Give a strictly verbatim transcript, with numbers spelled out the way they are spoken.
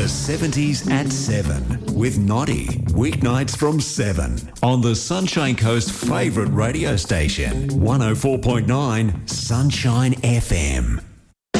The seventies at seven with Noddy. Weeknights from seven on the Sunshine Coast favourite radio station, one oh four point nine Sunshine F M.